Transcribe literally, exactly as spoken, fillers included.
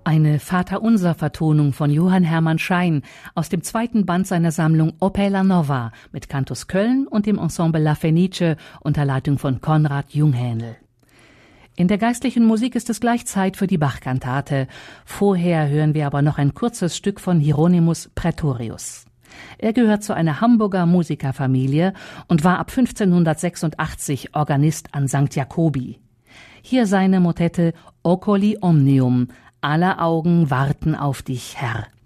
Eine Vaterunser-Vertonung von Johann Hermann Schein aus dem zweiten Band seiner Sammlung Opera Nova mit Cantus Köln und dem Ensemble La Fenice unter Leitung von Konrad Junghänel. In der geistlichen Musik ist es gleich Zeit für die Bach-Kantate. Vorher hören wir aber noch ein kurzes Stück von Hieronymus Praetorius. Er gehört zu einer Hamburger Musikerfamilie und war ab fünfzehnhundertsechsundachtzig Organist an Sankt Jacobi. Hier seine Motette Oculi Omnium, aller Augen warten auf dich, Herr.